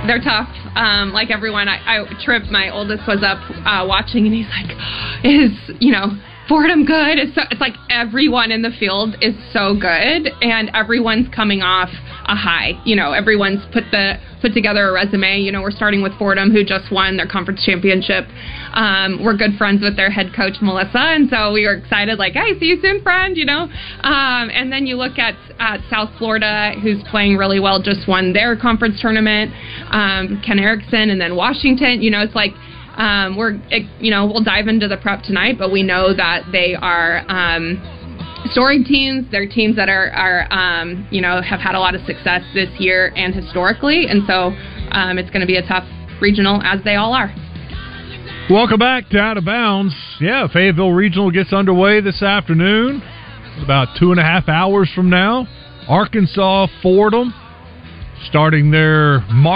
they're tough. Like everyone, Trip, my oldest, was up watching, and he's like, Fordham good? It's like everyone in the field is so good, and everyone's coming off a high. Everyone's put together a resume. We're starting with Fordham, who just won their conference championship. We're good friends with their head coach, Melissa, and so we were excited, like, hey, see you soon, friend, And then you look at South Florida, who's playing really well, just won their conference tournament. Ken Erickson, and then Washington. It's like, we'll dive into the prep tonight, but we know that they are storied teams. They're teams that are have had a lot of success this year and historically, and so it's going to be a tough regional, as they all are. Welcome back to Out of Bounds. Yeah, Fayetteville Regional gets underway this afternoon, about 2.5 hours from now. Arkansas Fordham starting their